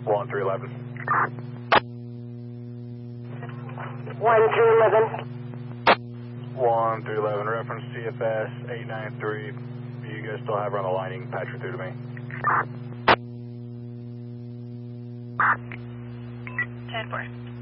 1311. 1311. 1311, reference CFS 893. You guys still have her on the lining, patch her through to me. 10-4.